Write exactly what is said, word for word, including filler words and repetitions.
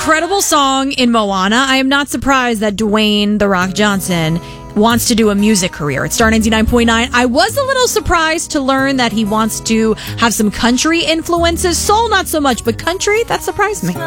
incredible song in Moana. I am not surprised that Dwayne The Rock Johnson wants to do a music career at Star ninety-nine point nine. I was a little surprised to learn that he wants to have some country influences. Soul, not so much, but country, that surprised me.